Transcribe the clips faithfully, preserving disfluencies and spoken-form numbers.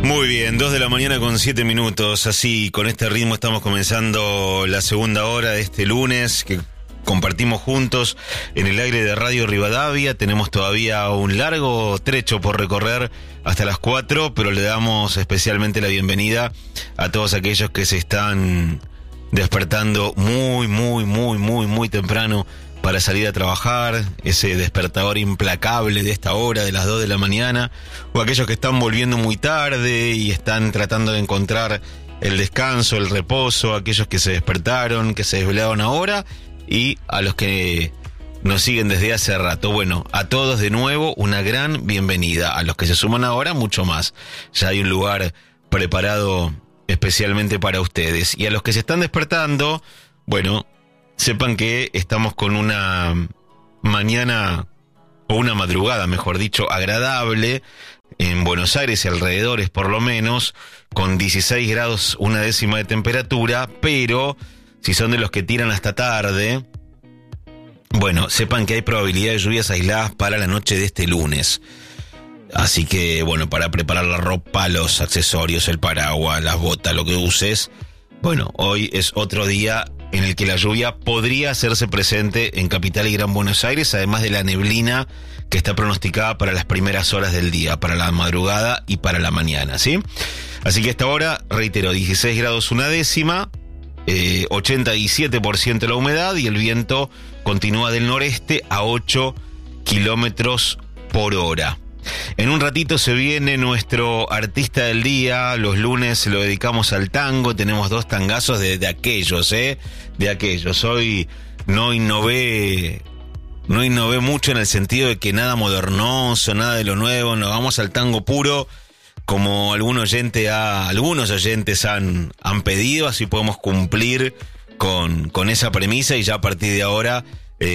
Muy bien, dos de la mañana con siete minutos. Así, con este ritmo estamos comenzando la segunda hora de este lunes que compartimos juntos en el aire de Radio Rivadavia. Tenemos todavía un largo trecho por recorrer hasta las cuatro, pero le damos especialmente la bienvenida a todos aquellos que se están despertando muy, muy, muy, muy, muy temprano para salir a trabajar, ese despertador implacable de esta hora, de las dos de la mañana, o aquellos que están volviendo muy tarde y están tratando de encontrar el descanso, el reposo, aquellos que se despertaron, que se desvelaron ahora, y a los que nos siguen desde hace rato. Bueno, a todos de nuevo una gran bienvenida. A los que se suman ahora, mucho más. Ya hay un lugar preparado especialmente para ustedes. Y a los que se están despertando, bueno, sepan que estamos con una mañana, o una madrugada, mejor dicho, agradable en Buenos Aires y alrededores por lo menos, con dieciséis grados una décima de temperatura, pero si son de los que tiran hasta tarde, bueno, sepan que hay probabilidad de lluvias aisladas para la noche de este lunes. Así que, bueno, para preparar la ropa, los accesorios, el paraguas, las botas, lo que uses, bueno, hoy es otro día en el que la lluvia podría hacerse presente en Capital y Gran Buenos Aires, además de la neblina que está pronosticada para las primeras horas del día, para la madrugada y para la mañana, ¿sí? Así que hasta ahora, reitero, dieciséis grados una décima, eh, ochenta y siete por ciento la humedad y el viento continúa del noreste a ocho kilómetros por hora. En un ratito se viene nuestro artista del día. Los lunes se lo dedicamos al tango. Tenemos dos tangazos de, de aquellos, ¿eh? De aquellos. Hoy no innové, no innové mucho en el sentido de que nada modernoso, nada de lo nuevo. Nos vamos al tango puro, como algún oyente ha, algunos oyentes han, han pedido. Así podemos cumplir con, con esa premisa y ya a partir de ahora,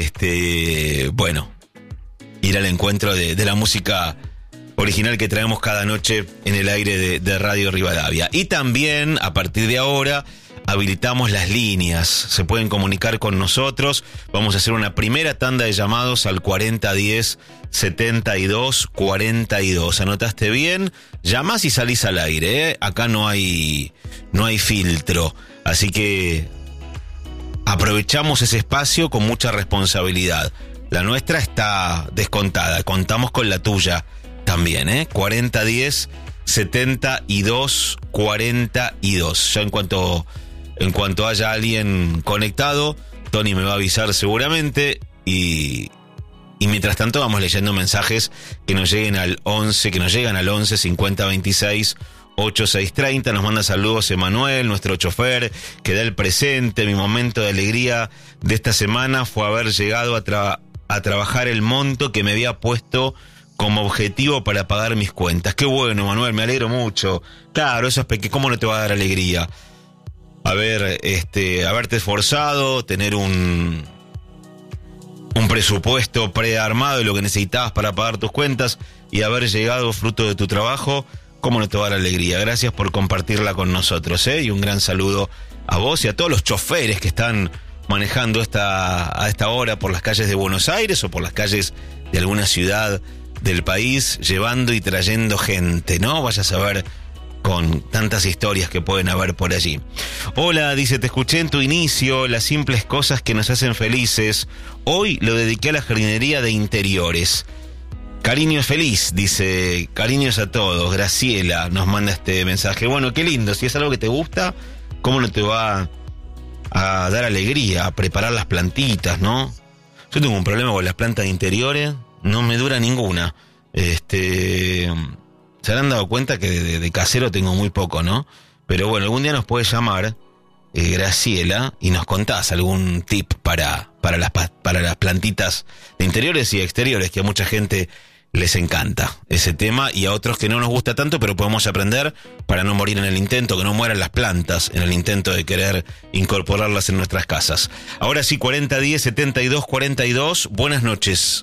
este, bueno, ir al encuentro de, de la música original que traemos cada noche en el aire de, de Radio Rivadavia. Y también, a partir de ahora, habilitamos las líneas. Se pueden comunicar con nosotros. Vamos a hacer una primera tanda de llamados al cuarenta diez setenta y dos cuarenta y dos. ¿Anotaste bien? Llamás y salís al aire, ¿eh? Acá no hay, no hay filtro. Así que aprovechamos ese espacio con mucha responsabilidad. La nuestra está descontada, contamos con la tuya también, ¿eh? cuarenta diez setenta y dos cuarenta y dos. Ya en cuanto, en cuanto haya alguien conectado, Tony me va a avisar seguramente y, y mientras tanto vamos leyendo mensajes que nos lleguen al once, que nos llegan al once cincuenta veintiséis ochenta y seis treinta. Nos manda saludos Emanuel, nuestro chofer, que da el presente. Mi momento de alegría de esta semana fue haber llegado a trabajar a trabajar el monto que me había puesto como objetivo para pagar mis cuentas. Qué bueno, Manuel, me alegro mucho. Claro, eso es pequeño, ¿cómo no te va a dar alegría? Haber, este, haberte esforzado, tener un, un presupuesto prearmado de lo que necesitabas para pagar tus cuentas y haber llegado fruto de tu trabajo, ¿cómo no te va a dar alegría? Gracias por compartirla con nosotros, ¿eh? Y un gran saludo a vos y a todos los choferes que están manejando esta, a esta hora por las calles de Buenos Aires o por las calles de alguna ciudad del país, llevando y trayendo gente, ¿no? Vaya a saber con tantas historias que pueden haber por allí. Hola, dice, te escuché en tu inicio, las simples cosas que nos hacen felices. Hoy lo dediqué a la jardinería de interiores. Cariño feliz, dice, cariños a todos. Graciela nos manda este mensaje. Bueno, qué lindo, si es algo que te gusta, ¿cómo no te va a dar alegría, a preparar las plantitas, ¿no? Yo tengo un problema con las plantas de interiores, no me dura ninguna. Este, se habrán dado cuenta que de, de, de casero tengo muy poco, ¿no? Pero bueno, algún día nos puedes llamar, eh, Graciela, y nos contás algún tip para, para, las, para las plantitas de interiores y exteriores, que a mucha gente les encanta ese tema y a otros que no nos gusta tanto, pero podemos aprender para no morir en el intento, que no mueran las plantas en el intento de querer incorporarlas en nuestras casas. Ahora sí, cuarenta diez setenta y dos cuarenta y dos. Buenas noches.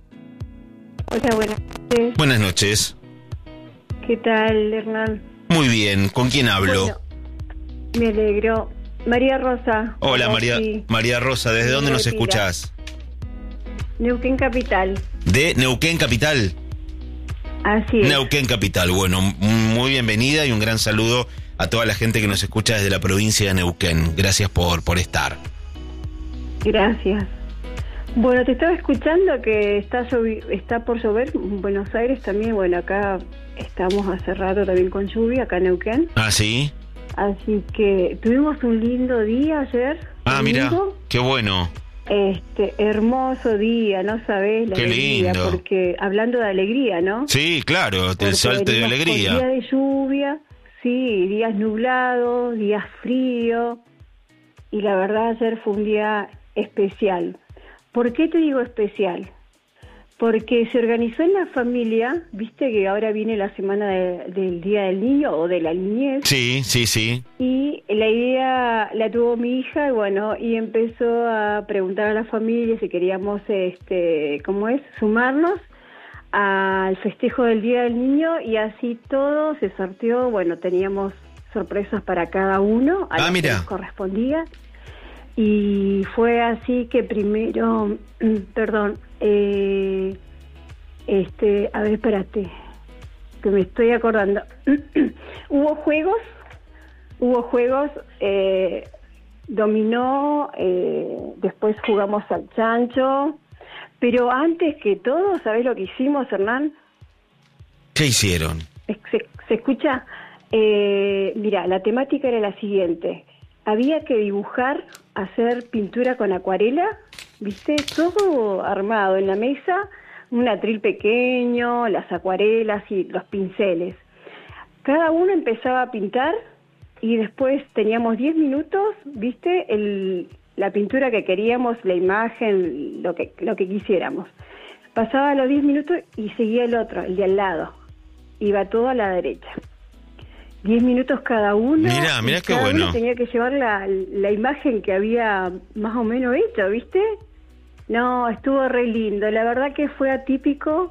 Hola, buenas noches. Buenas noches. ¿Qué tal, Hernán? Muy bien, ¿con quién hablo? Bueno, me alegro. María Rosa. Hola, María, sí. María Rosa, ¿desde dónde nos escuchás? Neuquén Capital. ¿De Neuquén Capital? Así es. Neuquén Capital. Bueno, muy bienvenida y un gran saludo a toda la gente que nos escucha desde la provincia de Neuquén. Gracias por, por estar. Gracias. Bueno, te estaba escuchando que está llovi- está por llover en Buenos Aires también. Bueno, acá estamos hace rato también con lluvia, acá en Neuquén. Ah, ¿sí? Así que tuvimos un lindo día ayer. Ah, mira, domingo. qué bueno. Este, hermoso día, no sabés la Qué alegría, lindo. porque hablando de alegría, ¿no? Sí, claro, el Porque sol te dio venimos con alegría. Día de lluvia, sí, días nublados, días fríos, y la verdad ayer fue un día especial. ¿Por qué te digo especial? Porque se organizó en la familia, viste que ahora viene la semana de- del Día del Niño o de la niñez, Sí, sí, sí. y la idea la tuvo mi hija y bueno, y empezó a preguntar a la familia si queríamos, este, ¿cómo es? Sumarnos al festejo del Día del Niño, y así todo se sorteó. Bueno, teníamos sorpresas para cada uno a Ah, lo que mira. nos correspondía, y fue así que primero, perdón, eh, este, a ver, espérate, que me estoy acordando. Hubo juegos, hubo juegos, eh, dominó, eh, después jugamos al chancho, pero antes que todo, ¿sabés lo que hicimos, Hernán? ¿Qué hicieron? ¿Se, se escucha? Eh, mira, la temática era la siguiente. Había que dibujar, hacer pintura con acuarela, ¿viste? Todo armado en la mesa, un atril pequeño, las acuarelas y los pinceles. Cada uno empezaba a pintar y después teníamos diez minutos, ¿viste? El, la pintura que queríamos, la imagen, lo que, lo que quisiéramos. Pasaba los diez minutos y seguía el otro, el de al lado. Iba todo a la derecha. Diez minutos cada uno. Mirá, mirá y qué cada bueno. uno tenía que llevar la, la imagen que había más o menos hecho, ¿viste? No, estuvo re lindo. La verdad que fue atípico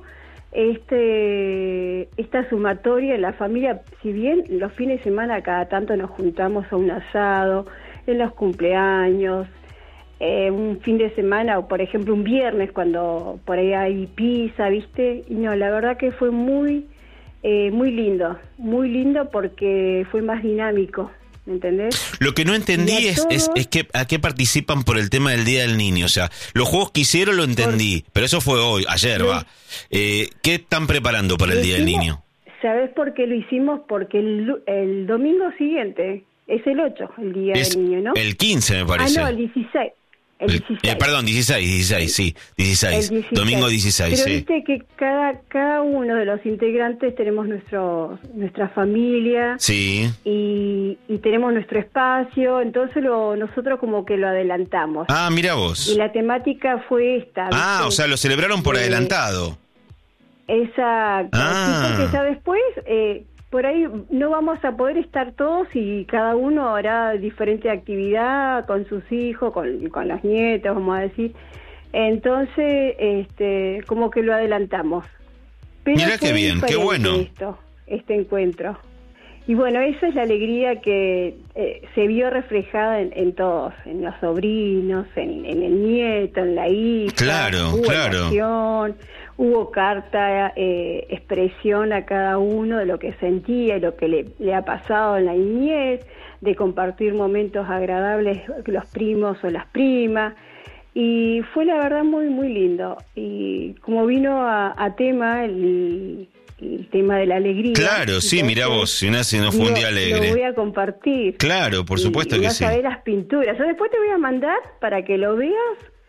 este esta sumatoria en la familia. Si bien los fines de semana cada tanto nos juntamos a un asado, en los cumpleaños, eh, un fin de semana o por ejemplo un viernes cuando por ahí hay pizza, ¿viste? Y no, la verdad que fue muy... Eh, muy lindo, muy lindo porque fue más dinámico, ¿me entendés? Lo que no entendí Y a es, es, todos- es que a qué participan por el tema del Día del Niño. O sea, los juegos que hicieron lo entendí, pero eso fue hoy, ayer, Sí. va. Eh, ¿Qué están preparando para el Lo Día del hicimos- Niño? ¿Sabés por qué lo hicimos? Porque el, lu- el domingo siguiente es el ocho, el Día Es del Niño, ¿no? el quince, me parece. Ah, no, el dieciséis. El El- dieciséis. eh, perdón, dieciséis, dieciséis, sí, dieciséis. El dieciséis. Domingo dieciséis, Pero sí. viste que cada cada uno de los integrantes tenemos nuestro nuestra familia Sí. y, y tenemos nuestro espacio, entonces lo nosotros como que lo adelantamos. Ah, mira Y vos. la temática fue esta. Ah, ¿viste? o sea, lo celebraron por Eh, adelantado. Exacto. Ah. Sí, porque ya después, eh, por ahí no vamos a poder estar todos y cada uno hará diferente actividad con sus hijos, con, con las nietas, vamos a decir. Entonces, este, como que lo adelantamos. Pero Mirá qué fue bien, qué diferente bueno. Esto, este encuentro. Y bueno, esa es la alegría que eh, se vio reflejada en, en todos, en los sobrinos, en, en el nieto, en la hija. Claro, hubo claro. emoción, hubo carta, eh, expresión a cada uno de lo que sentía y lo que le, le ha pasado en la niñez, de compartir momentos agradables los primos o las primas. Y fue la verdad muy, muy lindo. Y como vino a, a tema el... el tema de la alegría. Claro, sí, mirá vos, si no, si no fue un digo, día Lo alegre. voy a compartir. Claro, por Y- supuesto y que vas sí. a ver las pinturas. Yo después te voy a mandar para que lo veas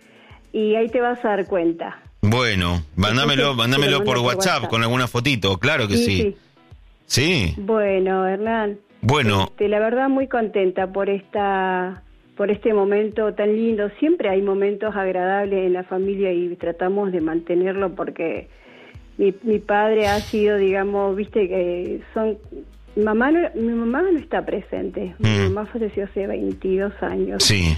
y ahí te vas a dar cuenta. Bueno, mándamelo, Entonces, mándamelo te lo por mando por WhatsApp, WhatsApp. con alguna fotito, claro que sí. Sí. Bueno, Hernán. Bueno, Este, la verdad muy contenta por esta por este momento tan lindo. Siempre hay momentos agradables en la familia y tratamos de mantenerlo porque mi, mi padre ha sido, digamos, viste que son mi mamá no, mi mamá no está presente. Mi Mm. mamá falleció hace veintidós años. sí.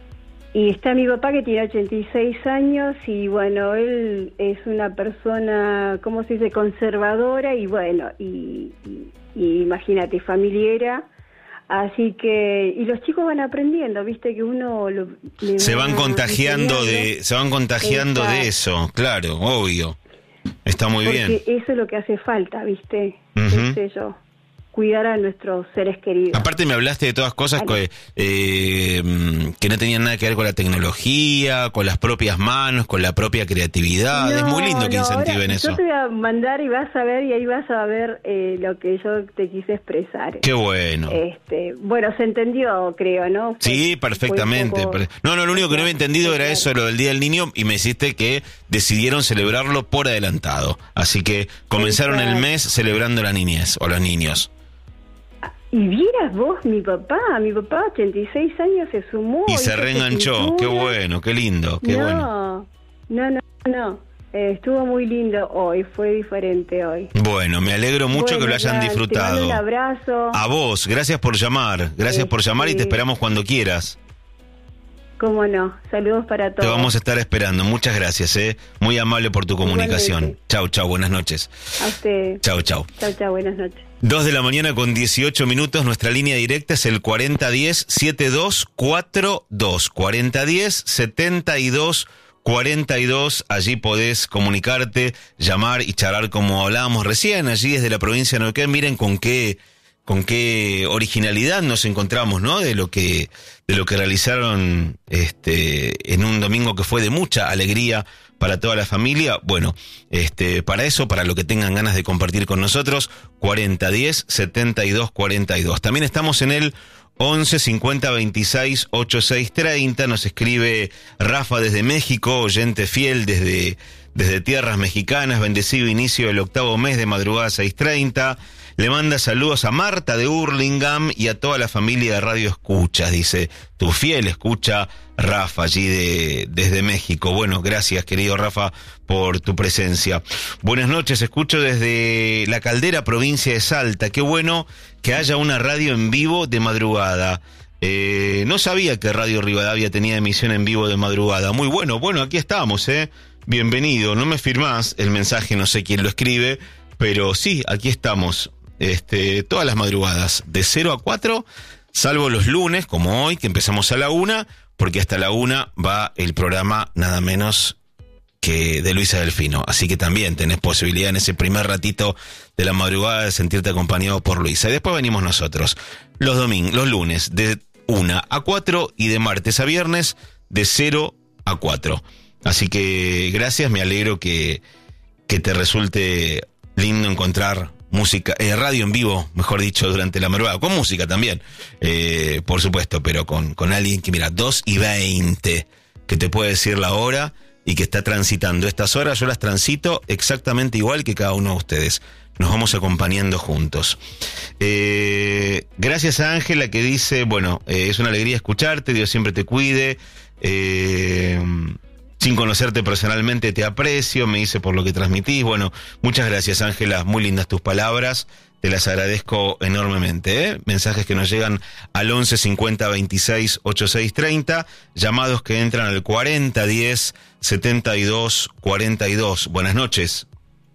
Y está mi papá que tiene ochenta y seis años y bueno, él es una persona, ¿cómo se dice?, conservadora y bueno, y, y, y imagínate, familiera. Así que, y los chicos van aprendiendo, viste que uno lo, le Se va van contagiando enseñando. de, se van contagiando de Exacto. eso, claro, obvio. Está muy porque bien. Eso es lo que hace falta, ¿viste? Uh-huh. ¿Qué sé yo? Cuidar a nuestros seres queridos. Aparte me hablaste de todas cosas que, eh, que no tenían nada que ver con la tecnología, con las propias manos, con la propia creatividad. No, es muy lindo que no, incentiven ahora, eso. Yo te voy a mandar y vas a ver, y ahí vas a ver eh, lo que yo te quise expresar. Qué bueno. Este, bueno, se entendió, creo, ¿no? Fue, sí, perfectamente. Poco... No, no, lo único que no había entendido era eso, lo del Día del Niño, y me hiciste que decidieron celebrarlo por adelantado. Así que comenzaron Exacto. el mes celebrando la niñez, o los niños. Y vieras vos, mi papá, mi papá, ochenta y seis años, se sumó. Y se reenganchó, qué bueno, qué lindo, qué no, bueno. No, no, no, eh, estuvo muy lindo hoy, fue diferente hoy. Bueno, me alegro mucho bueno, que lo hayan ya, disfrutado. Te mando un abrazo. A vos, gracias por llamar, gracias eh, por llamar sí. y te esperamos cuando quieras. Cómo no, saludos para todos. Te vamos a estar esperando, muchas gracias, eh, muy amable por tu comunicación. Igualmente. Chau, chau, buenas noches. A usted. Chau, chau. Chau, chau, buenas noches. Dos de la mañana con dieciocho minutos, nuestra línea directa es el cuarenta diez, setenta y dos cuarenta y dos, cuarenta diez, setenta y dos cuarenta y dos, allí podés comunicarte, llamar y charlar como hablábamos recién, allí desde la provincia de Neuquén. Miren con qué, con qué originalidad nos encontramos, ¿no? De lo que, de lo que realizaron este, en un domingo que fue de mucha alegría para toda la familia. Bueno, este, para eso, para lo que tengan ganas de compartir con nosotros, cuarenta diez, setenta y dos cuarenta y dos. También estamos en el once cincuenta veintiséis ochenta y seis treinta. Nos escribe Rafa desde México, oyente fiel desde, desde tierras mexicanas. Bendecido inicio del octavo mes de madrugada seis treinta. Le manda saludos a Marta de Hurlingham y a toda la familia de Radio Escuchas, dice, tu fiel escucha Rafa, allí de, desde México. Bueno, gracias, querido Rafa, por tu presencia. Buenas noches, escucho desde La Caldera, provincia de Salta. Qué bueno que haya una radio en vivo de madrugada. Eh, no sabía que Radio Rivadavia tenía emisión en vivo de madrugada. Muy bueno, bueno, aquí estamos, ¿eh? Bienvenido, no me firmás el mensaje, no sé quién lo escribe, pero sí, aquí estamos. Este, todas las madrugadas, de cero a cuatro, salvo los lunes, como hoy, que empezamos a la una, porque hasta la una va el programa nada menos que de Luisa Delfino. Así que también tenés posibilidad en ese primer ratito de la madrugada de sentirte acompañado por Luisa. Y después venimos nosotros, los domingos, los lunes, de una a cuatro y de martes a viernes, de cero a cuatro. Así que gracias, me alegro que, que te resulte lindo encontrar música, eh, radio en vivo, mejor dicho, durante la madrugada, con música también, eh, por supuesto, pero con, con alguien que, mira, dos y veinte, que te puede decir la hora y que está transitando estas horas. Yo las transito exactamente igual que cada uno de ustedes. Nos vamos acompañando juntos. Eh, gracias a Ángela, que dice, bueno, eh, es una alegría escucharte, Dios siempre te cuide, eh... sin conocerte personalmente te aprecio, me dice por lo que transmitís. Bueno, muchas gracias, Ángela, muy lindas tus palabras, te las agradezco enormemente, ¿eh? Mensajes que nos llegan al once cincuenta veintiséis ochenta y seis treinta, llamados que entran al cuarenta diez setenta y dos cuarenta y dos. Buenas noches.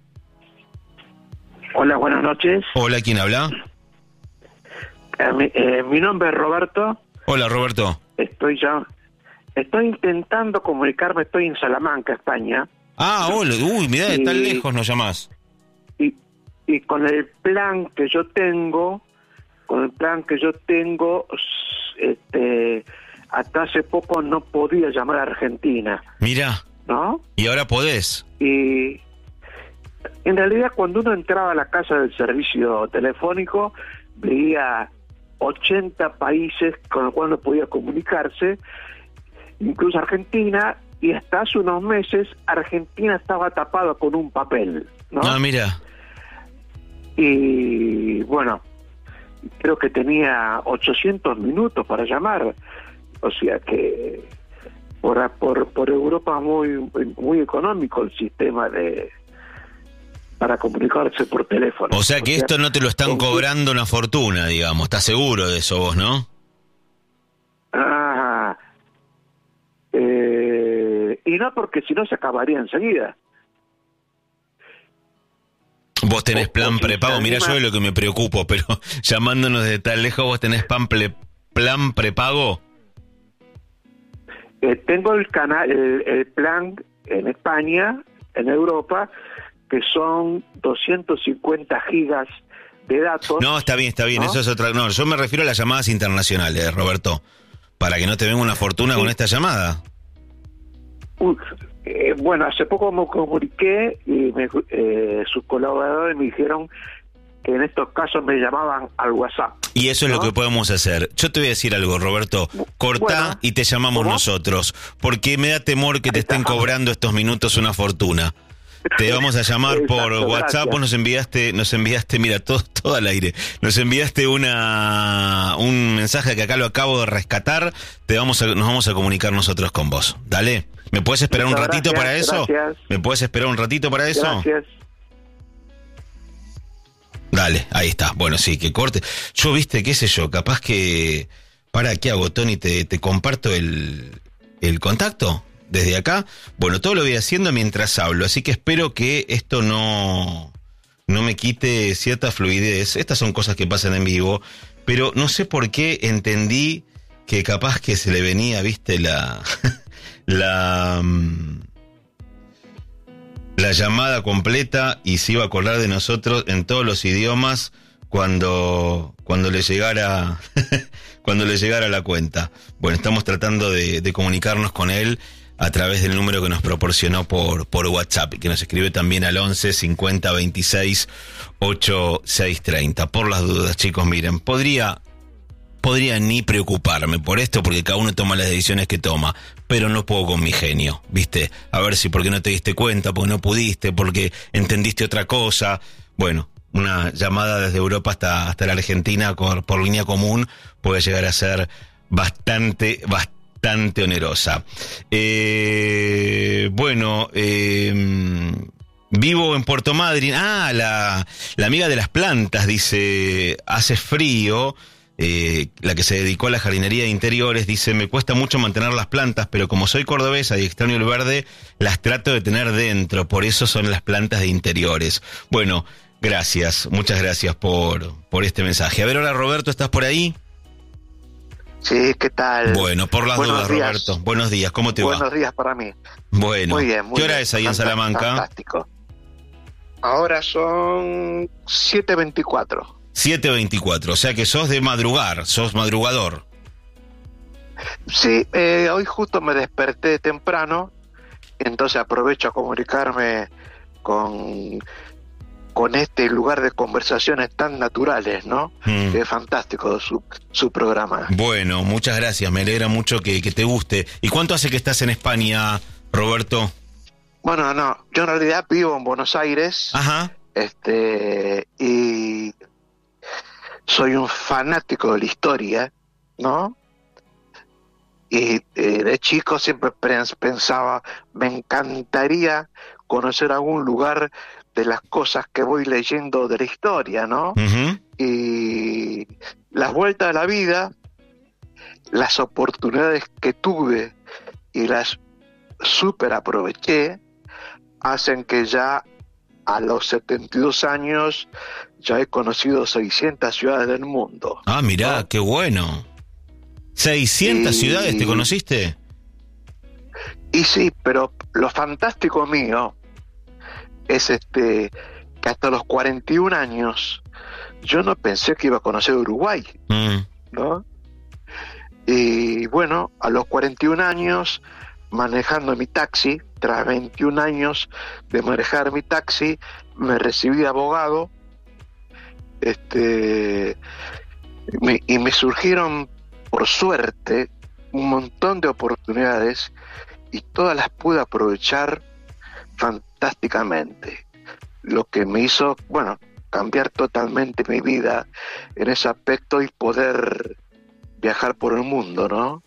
Hola, buenas noches. Hola, ¿quién habla? Eh, mi, eh, mi nombre es Roberto. Hola, Roberto. Estoy ya... Estoy intentando comunicarme, estoy en Salamanca, España. Ah, hola, uy, mirá, de tan lejos nos llamás. Y, y con el plan que yo tengo, con el plan que yo tengo, este, hasta hace poco no podía llamar a Argentina. Mirá. ¿No? Y ahora podés. Y en realidad cuando uno entraba a la casa del servicio telefónico, veía ochenta países con los cuales uno podía comunicarse, incluso Argentina, y hasta hace unos meses Argentina estaba tapada con un papel, ¿no? Ah, mira. Y bueno, creo que tenía ochocientos minutos para llamar, o sea que por por, por Europa muy muy económico el sistema de para comunicarse por teléfono. O sea que o sea, esto no te lo están con... cobrando una fortuna, digamos, ¿estás seguro de eso vos, no? Ah, Eh, y no, porque si no se acabaría enseguida. Vos tenés plan o, prepago, si mirá, yo de lo que me preocupo, pero llamándonos de tan lejos, ¿vos tenés plan, ple, plan prepago? Eh, tengo el canal, el, el plan en España, en Europa, que son doscientos cincuenta gigas de datos. No, está bien, está bien, ¿no? eso es otra... No, yo me refiero a las llamadas internacionales, Roberto, para que no te venga una fortuna sí. con esta llamada. Uh, eh, bueno, hace poco me comuniqué y me, eh, sus colaboradores me dijeron que en estos casos me llamaban al WhatsApp. Y eso es ¿no? lo que podemos hacer. Yo te voy a decir algo, Roberto. Cortá bueno, y te llamamos ¿cómo? nosotros, porque me da temor que te estén cobrando estos minutos una fortuna. Te vamos a llamar Exacto, por WhatsApp, vos nos enviaste, nos enviaste, mira, todo, todo al aire, nos enviaste una un mensaje que acá lo acabo de rescatar, te vamos a, nos vamos a comunicar nosotros con vos. Dale, ¿me puedes esperar Muchas un ratito gracias, para eso? Gracias. ¿Me puedes esperar un ratito para eso? Gracias. Dale, ahí está. Bueno, sí, que corte. Yo, viste, qué sé yo, capaz que... Para, ¿qué hago, Tony? ¿Te, te comparto el, el contacto desde acá? Bueno, todo lo voy haciendo mientras hablo, así que espero que esto no, no me quite cierta fluidez. Estas son cosas que pasan en vivo, pero no sé por qué entendí que capaz que se le venía, viste, la... la... la llamada completa y se iba a acordar de nosotros en todos los idiomas cuando cuando le llegara cuando le llegara la cuenta. Bueno, estamos tratando de, de comunicarnos con él a través del número que nos proporcionó por por WhatsApp y que nos escribe también al once cincuenta veintiséis ochenta y seis treinta. Por las dudas, chicos, miren, podría podría ni preocuparme por esto porque cada uno toma las decisiones que toma, pero no puedo con mi genio, ¿viste? A ver si porque no te diste cuenta, porque no pudiste, porque entendiste otra cosa. Bueno, una llamada desde Europa hasta, hasta la Argentina por, por línea común puede llegar a ser bastante, bastante onerosa. Eh, bueno, eh, vivo en Puerto Madryn. Ah, la, la amiga de las plantas dice, hace frío. Eh, la que se dedicó a la jardinería de interiores, dice, me cuesta mucho mantener las plantas, pero como soy cordobesa y extraño el verde, las trato de tener dentro, por eso son las plantas de interiores. Bueno, gracias, muchas gracias por, por este mensaje. A ver, ahora Roberto, ¿estás por ahí? Sí, ¿qué tal? Bueno, por las Buenos dudas, días. Roberto. Buenos días, ¿cómo te Buenos va? Buenos días para mí. Bueno, muy bien, muy ¿qué hora bien. es ahí en Fantá- Salamanca? Fantástico. Ahora son siete veinticuatro. siete veinticuatro, o sea que sos de madrugar, sos madrugador. Sí, eh, hoy justo me desperté temprano, entonces aprovecho a comunicarme con, con este lugar de conversaciones tan naturales, ¿no? Mm. Es fantástico su, su programa. Bueno, muchas gracias, me alegra mucho que, que te guste. ¿Y cuánto hace que estás en España, Roberto? Bueno, no, yo en realidad vivo en Buenos Aires. Ajá. Este, y soy un fanático de la historia, ¿no? Y eh, de chico siempre pensaba, me encantaría conocer algún lugar de las cosas que voy leyendo de la historia, ¿no? Uh-huh. Y las vueltas de la vida, las oportunidades que tuve y las súper aproveché, hacen que ya a los setenta y dos años ya he conocido seiscientas ciudades del mundo. Ah, mirá, ¿no? Qué bueno. ¿seiscientas y... ciudades te conociste? Y sí, pero lo fantástico mío es este que hasta los cuarenta y un años yo no pensé que iba a conocer Uruguay, mm. ¿no? Y bueno, a los cuarenta y un años, manejando mi taxi, tras veintiún años de manejar mi taxi, me recibí de abogado, este, me, y me surgieron, por suerte, un montón de oportunidades y todas las pude aprovechar fantásticamente, lo que me hizo, bueno, cambiar totalmente mi vida en ese aspecto y poder viajar por el mundo, ¿no?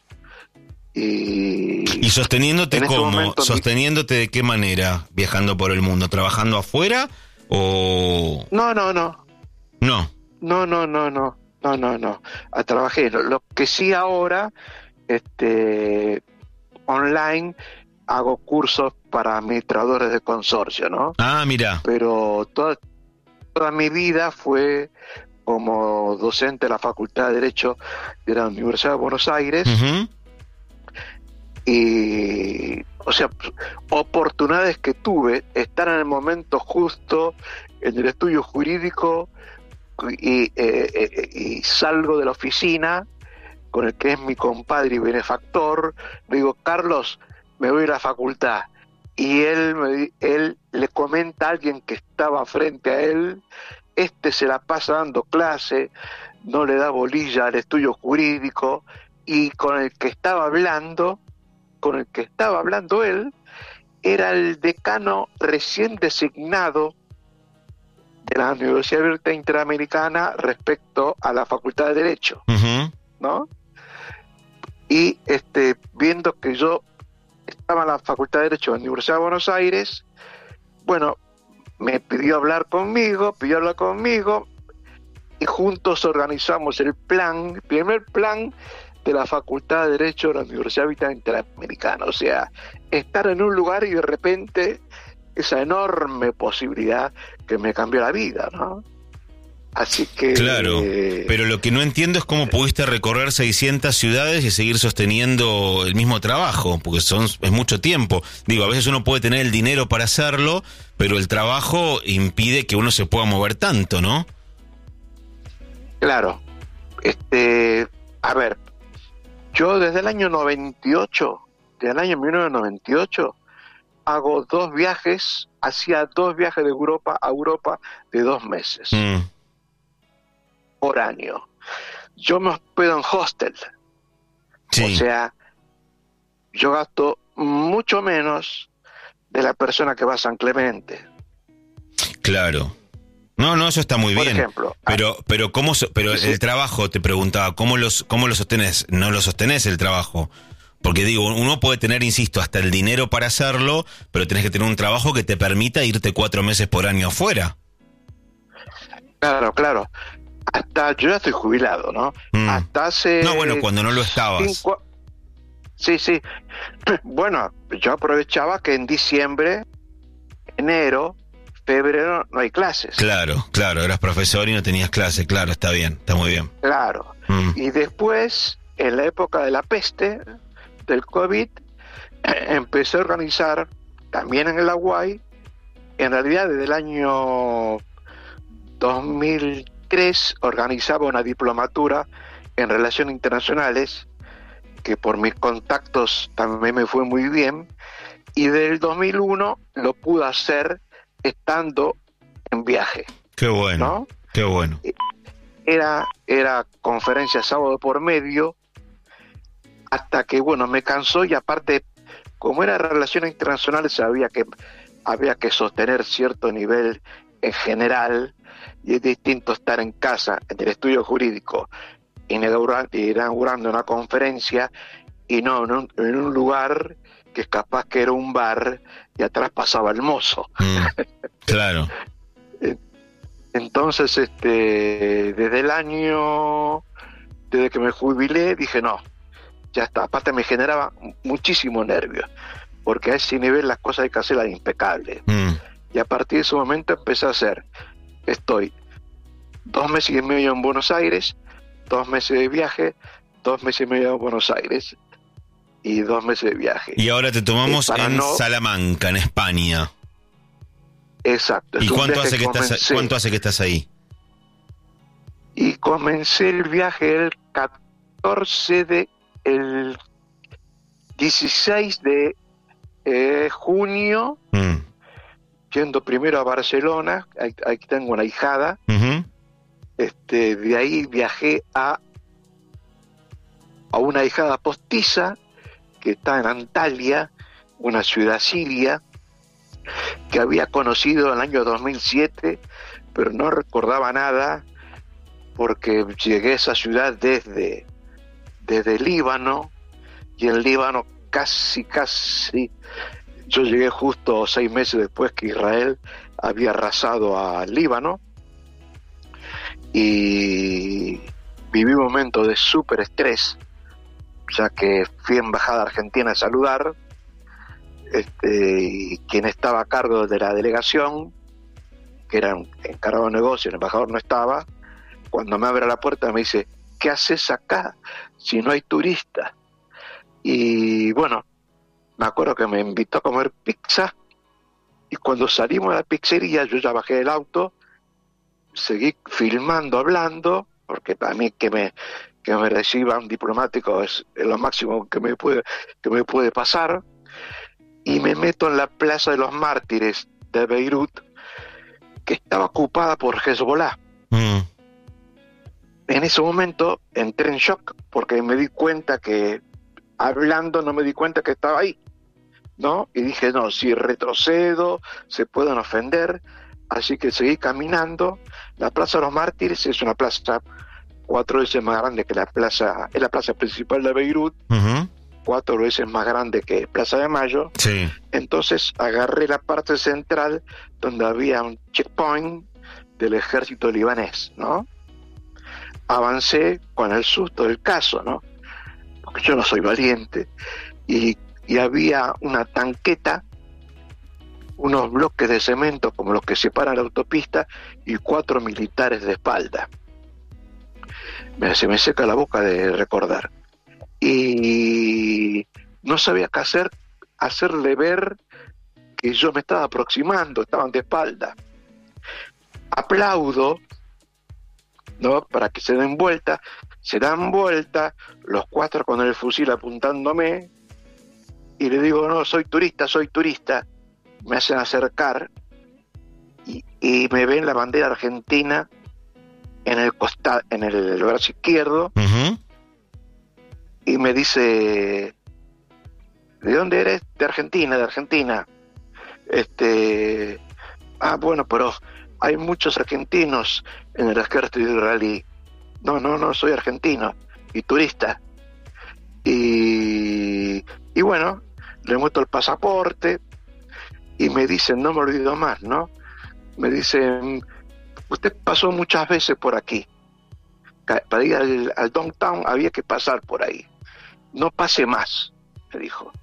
Y, ¿Y sosteniéndote cómo? Este ¿Sosteniéndote de qué manera? ¿Viajando por el mundo? ¿Trabajando afuera o...? No, no, no. No. No, no, no, no. No, no, no. A trabajé. Lo, lo que sí ahora, este, online, hago cursos para administradores de consorcio, ¿no? Ah, mira. Pero toda, toda mi vida fue como docente de la Facultad de Derecho de la Universidad de Buenos Aires. Uh-huh. Y o sea, oportunidades que tuve, estar en el momento justo en el estudio jurídico y, eh, eh, y salgo de la oficina con el que es mi compadre y benefactor, le digo, Carlos, me voy a la facultad. Y él, me, él le comenta a alguien que estaba frente a él, este se la pasa dando clase, no le da bolilla al estudio jurídico, y con el que estaba hablando, con el que estaba hablando él, era el decano recién designado de la Universidad Abierta Interamericana respecto a la Facultad de Derecho, uh-huh. ¿no? Y este, viendo que yo estaba en la Facultad de Derecho de la Universidad de Buenos Aires, bueno, me pidió hablar conmigo, pidió hablar conmigo, y juntos organizamos el plan, el primer plan de la Facultad de Derecho de la Universidad Abierta Interamericana. O sea, estar en un lugar y de repente esa enorme posibilidad que me cambió la vida, ¿no? Así que... Claro, eh, pero lo que no entiendo es cómo pudiste recorrer seiscientas ciudades y seguir sosteniendo el mismo trabajo, porque son es mucho tiempo. Digo, a veces uno puede tener el dinero para hacerlo, pero el trabajo impide que uno se pueda mover tanto, ¿no? Claro. Este, a ver, yo desde el año noventa y ocho, desde el año mil novecientos noventa y ocho, hago dos viajes, hacía dos viajes de Europa a Europa de dos meses. Mm. Por año. Yo me hospedo en hostel. Sí. O sea, yo gasto mucho menos de la persona que va a San Clemente. Claro. No, no, eso está muy Por bien. Ejemplo, pero, pero cómo, pero sí. El trabajo, te preguntaba, ¿cómo los, cómo lo sostenés? No lo sostenés el trabajo. Porque digo, uno puede tener, insisto, hasta el dinero para hacerlo, pero tenés que tener un trabajo que te permita irte cuatro meses por año afuera. Claro, claro. Hasta, yo ya estoy jubilado, ¿no? Mm. Hasta hace... No, bueno, cuando no lo estabas. Cinco... Sí, sí. Bueno, yo aprovechaba que en diciembre, enero, febrero no hay clases. Claro, claro, eras profesor y no tenías clase, claro, está bien, está muy bien. Claro. Mm. Y después, en la época de la peste, del COVID, empecé a organizar, también en el Aguay, en realidad desde el año dos mil tres organizaba una diplomatura en Relaciones Internacionales, que por mis contactos también me fue muy bien, y del dos mil uno lo pude hacer estando en viaje. Qué bueno, ¿no? Qué bueno. Era, era conferencia sábado por medio, hasta que, bueno, me cansó, y aparte, como era Relaciones Internacionales, sabía que había que sostener cierto nivel en general, y es distinto estar en casa, en el estudio jurídico, inaugurando, inaugurando una conferencia, y no en un, en un lugar que es capaz que era un bar y atrás pasaba el mozo. Mm, claro. Entonces, este, desde el año, desde que me jubilé, dije no, ya está. Aparte me generaba muchísimo nervio, porque a ese nivel las cosas hay que hacerlas impecables. Mm. Y a partir de ese momento empecé a hacer, estoy dos meses y medio en Buenos Aires, dos meses de viaje, dos meses y medio en Buenos Aires y dos meses de viaje. Y ahora te tomamos en no... Salamanca, en España. Exacto. ¿Y cuánto hace, que estás, cuánto hace que estás ahí? Y comencé el viaje el catorce de... el dieciséis de eh, junio, mm. yendo primero a Barcelona, ahí, ahí tengo una hijada, uh-huh. este, de ahí viajé a, a una hijada postiza, que está en Antalya, una ciudad siria, que había conocido en el año dos mil siete, pero no recordaba nada, porque llegué a esa ciudad desde, desde Líbano, y en Líbano casi, casi, yo llegué justo seis meses después que Israel había arrasado a Líbano, y viví un momento de súper estrés, ya que fui a Embajada Argentina a saludar, este, y quien estaba a cargo de la delegación, que era un encargado de negocio, el embajador no estaba, cuando me abre la puerta me dice, ¿qué haces acá si no hay turistas? Y bueno, me acuerdo que me invitó a comer pizza, y cuando salimos de la pizzería, yo ya bajé del auto, seguí filmando, hablando, porque para mí que me que me reciba un diplomático es, es lo máximo que me puede que me puede pasar, y me meto en la Plaza de los Mártires de Beirut, que estaba ocupada por Hezbollah. Mm. En ese momento entré en shock, porque me di cuenta que, hablando, no me di cuenta que estaba ahí, ¿no? Y dije, no, si retrocedo, se pueden ofender, así que seguí caminando. La Plaza de los Mártires es una plaza cuatro veces más grande que la plaza, es la plaza principal de Beirut, uh-huh. cuatro veces más grande que Plaza de Mayo. Sí. Entonces agarré la parte central donde había un checkpoint del ejército libanés, ¿no? Avancé con el susto del caso, ¿no? Porque yo no soy valiente. Y, y había una tanqueta, unos bloques de cemento como los que separan la autopista, y cuatro militares de espalda. Me, se me seca la boca de recordar. Y no sabía qué hacer, hacerle ver que yo me estaba aproximando, estaban de espalda. Aplaudo, ¿no? Para que se den vuelta, se dan vuelta, los cuatro con el fusil apuntándome, y le digo, no, soy turista, soy turista. Me hacen acercar, y, y me ven la bandera argentina en el costado, en el brazo izquierdo, uh-huh. y me dice, ¿de dónde eres? De Argentina, de Argentina. Este, ah, bueno, pero hay muchos argentinos en el ejército israelí. No, no, no, soy argentino y turista. Y, y bueno, le muestro el pasaporte y me dicen, no me olvido más, ¿no? Me dicen, usted pasó muchas veces por aquí. Para ir al, al downtown había que pasar por ahí. No pase más, me dijo.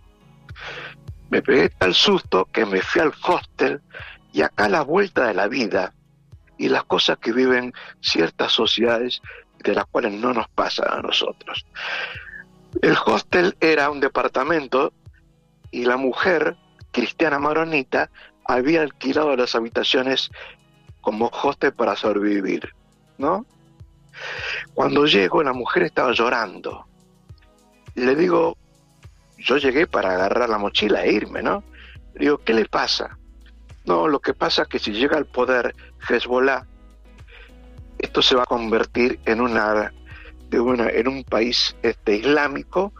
Me pegué tal susto que me fui al hostel, y acá la vuelta de la vida y las cosas que viven ciertas sociedades de las cuales no nos pasan a nosotros. El hostel era un departamento, y la mujer cristiana maronita había alquilado las habitaciones como hostel para sobrevivir, ¿no? Cuando llego, la mujer estaba llorando. Le digo, yo llegué para agarrar la mochila e irme, ¿no? Le digo, ¿qué le pasa? No, lo que pasa es que si llega al poder Hezbollah, esto se va a convertir en una, de una en un país este islámico,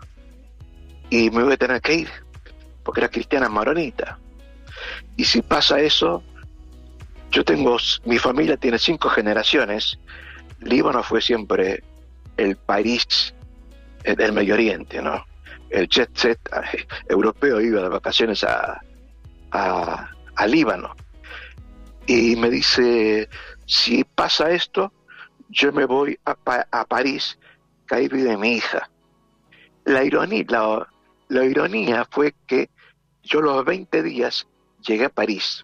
y me voy a tener que ir, porque era cristiana maronita. Y si pasa eso, yo tengo, mi familia tiene cinco generaciones. Líbano fue siempre el país del Medio Oriente, ¿no? El jet set europeo iba de vacaciones a, a, a Líbano. Y me dice, si pasa esto, yo me voy a, a París, que ahí vive mi hija. La ironía, la, la ironía fue que yo los veinte días llegué a París.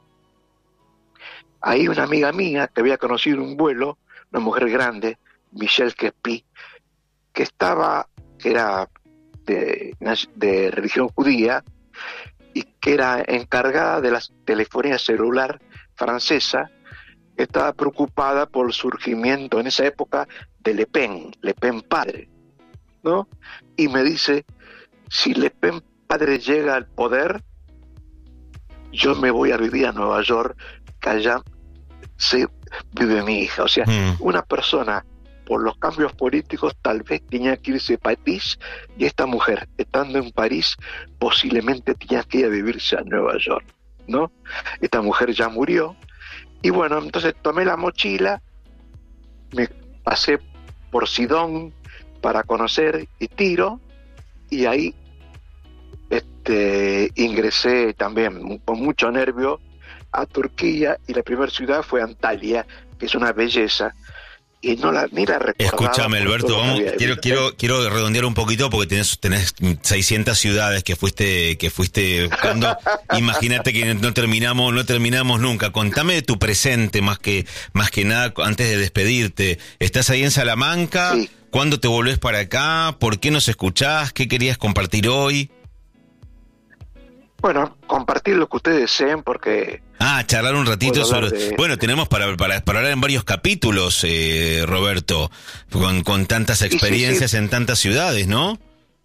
Ahí una amiga mía que había conocido en un vuelo, una mujer grande, Michelle Kespi, que estaba, que era de, de religión judía, y que era encargada de la telefonía celular francesa, estaba preocupada por el surgimiento en esa época de Le Pen, Le Pen padre, ¿no? Y me dice, si Le Pen padre llega al poder, yo me voy a vivir a Nueva York, que allá se vive mi hija. O sea, mm. una persona, por los cambios políticos, tal vez tenía que irse a París, y esta mujer, estando en París, posiblemente tenía que ir a vivirse a Nueva York, ¿no? Esta mujer ya murió, y bueno, entonces tomé la mochila, me pasé por Sidón para conocer y Tiro, y ahí este, ingresé también con mucho nervio a Turquía, y la primera ciudad fue Antalya, que es una belleza, y no la ni la recordaba. Escúchame, Alberto, vamos, quiero quiero quiero redondear un poquito, porque tenés tenés seiscientas ciudades que fuiste que fuiste buscando. Imagínate que no terminamos no terminamos nunca. Contame de tu presente, más que más que nada antes de despedirte. ¿Estás ahí en Salamanca? Sí. ¿Cuándo te volvés para acá? ¿Por qué nos escuchás? ¿Qué querías compartir hoy? Bueno, compartir lo que ustedes deseen porque... Ah, charlar un ratito sobre... de... Bueno, tenemos para, para, para hablar en varios capítulos, eh, Roberto, con, con tantas experiencias sí, sí, sí. en tantas ciudades, ¿no?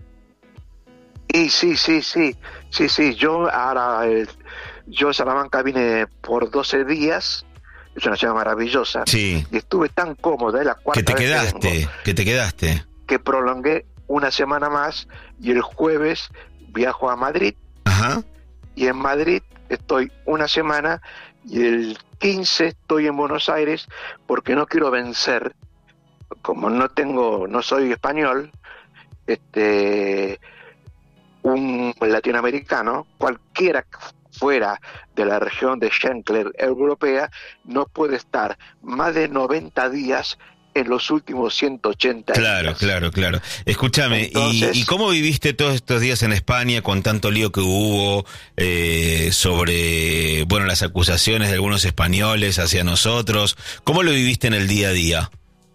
Y sí, sí, sí, sí, sí, yo ahora, eh, yo a Salamanca vine por doce días, es una ciudad maravillosa, sí. y estuve tan cómoda, es la cuarta que te vez quedaste, que, vengo, que te quedaste, que prolongué una semana más, y el jueves viajo a Madrid, ajá, y en Madrid estoy una semana, y el quince estoy en Buenos Aires, porque no quiero vencer, como no tengo, no soy español, este... un latinoamericano, cualquiera fuera de la región de Schengen europea, no puede estar más de noventa días en los últimos ciento ochenta claro, días. Claro, claro, claro. Escúchame, Entonces, ¿y, ¿y cómo viviste todos estos días en España con tanto lío que hubo eh, sobre, bueno, las acusaciones de algunos españoles hacia nosotros? ¿Cómo lo viviste en el día a día?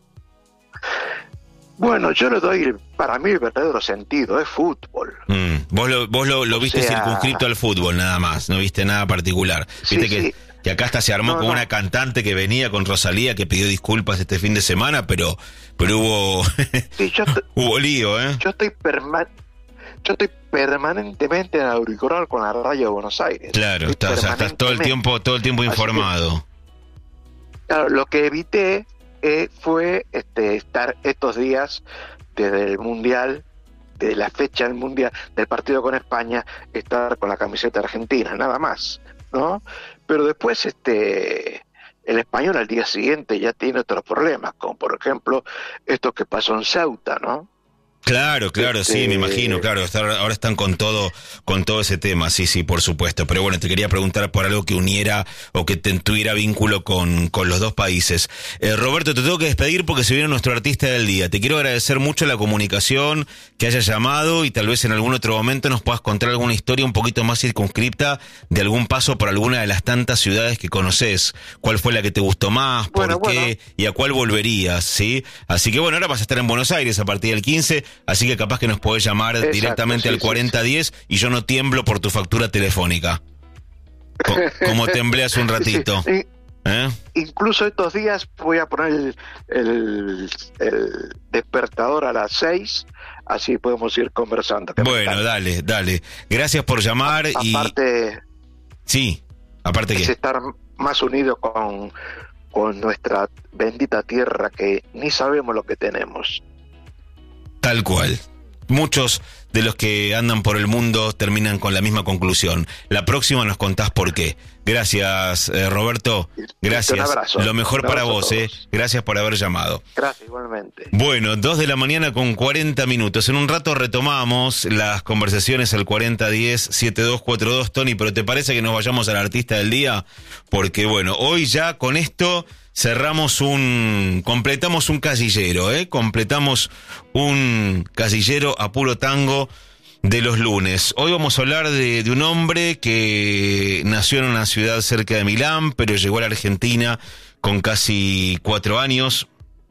Bueno, yo le doy, para mí el verdadero sentido, es fútbol. Mm, vos lo, vos lo, lo viste sea... circunscrito al fútbol nada más, no viste nada particular. Sí, viste que, sí. que acá hasta se armó no, con no. una cantante que venía con Rosalía que pidió disculpas este fin de semana, pero pero hubo sí, yo te... hubo lío, ¿eh? Yo estoy perma... yo estoy permanentemente en auricular con la radio de Buenos Aires. Claro, está, o sea, estás todo el tiempo, todo el tiempo informado. Que, claro, lo que evité Eh, fue este, estar estos días desde el Mundial, desde la fecha del Mundial, del partido con España, estar con la camiseta argentina, nada más, ¿no? Pero después este el español al día siguiente ya tiene otros problemas, como por ejemplo esto que pasó en Ceuta, ¿no? Claro, claro, este... sí, me imagino, claro, ahora están con todo, con todo ese tema, sí, sí, por supuesto, pero bueno, te quería preguntar por algo que uniera o que te, tuviera vínculo con, con los dos países. Eh, Roberto, te tengo que despedir porque se viene nuestro artista del día, te quiero agradecer mucho la comunicación, que hayas llamado y tal vez en algún otro momento nos puedas contar alguna historia un poquito más circunscripta de algún paso por alguna de las tantas ciudades que conoces, cuál fue la que te gustó más, por bueno, qué bueno. y a cuál volverías, ¿sí? Así que bueno, ahora vas a estar en Buenos Aires a partir del quince, así que capaz que nos podés llamar Exacto, directamente sí, al cuarenta diez sí, sí. y yo no tiemblo por tu factura telefónica. Co como temblé hace un ratito. Sí, sí. ¿Eh? Incluso estos días voy a poner el, el, el despertador a las seis, así podemos ir conversando. Bueno, dale, dale. Gracias por llamar. A, y aparte, sí, aparte es que estar más unidos con, con nuestra bendita tierra que ni sabemos lo que tenemos. Tal cual. Muchos de los que andan por el mundo terminan con la misma conclusión. La próxima nos contás por qué. Gracias, eh, Roberto. Gracias. Un abrazo. Lo mejor Un abrazo para vos, eh. Gracias por haber llamado. Gracias, igualmente. Bueno, dos de la mañana con cuarenta minutos. En un rato retomamos las conversaciones al cuarenta diez setenta y dos cuarenta y dos, Tony, pero ¿te parece que nos vayamos al artista del día? Porque bueno, hoy ya con esto cerramos un, completamos un casillero, ¿eh? Completamos un casillero a puro tango de los lunes. Hoy vamos a hablar de, de un hombre que nació en una ciudad cerca de Milán, pero llegó a la Argentina con casi cuatro años.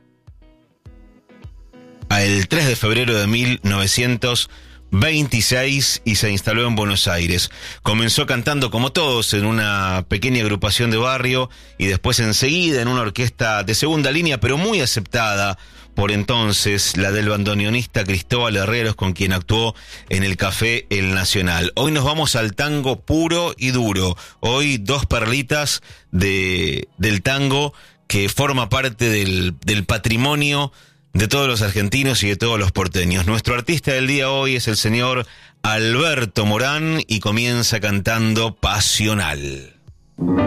El tres de febrero de mil novecientos veintiséis y se instaló en Buenos Aires. Comenzó cantando como todos en una pequeña agrupación de barrio y después enseguida en una orquesta de segunda línea, pero muy aceptada por entonces, la del bandoneonista Cristóbal Herreros, con quien actuó en el Café El Nacional. Hoy nos vamos al tango puro y duro. Hoy dos perlitas de, del tango que forma parte del, del patrimonio de todos los argentinos y de todos los porteños. Nuestro artista del día hoy es el señor Alberto Morán y comienza cantando Pasional.